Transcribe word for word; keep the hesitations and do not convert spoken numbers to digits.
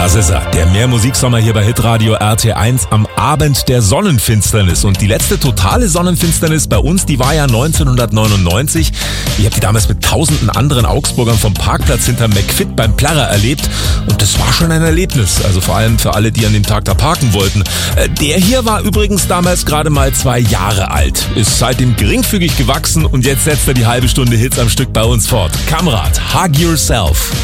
Das ist er, der Mehrmusiksommer hier bei Hitradio R T eins am Abend der Sonnenfinsternis. Und die letzte totale Sonnenfinsternis bei uns, die war ja neunzehnhundertneunundneunzig. Ich habe die damals mit tausenden anderen Augsburgern vom Parkplatz hinter McFit beim Plärrer erlebt. Und das war schon ein Erlebnis, also vor allem für alle, die an dem Tag da parken wollten. Der hier war übrigens damals gerade mal zwei Jahre alt, ist seitdem geringfügig gewachsen und jetzt setzt er die halbe Stunde Hits am Stück bei uns fort. Kamrat, Hug Yourself.